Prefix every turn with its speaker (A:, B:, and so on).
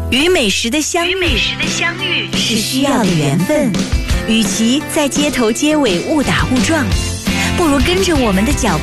A: 与美食的相遇是需要的缘分。与其在街头街尾误打误撞，不如跟着我们的脚步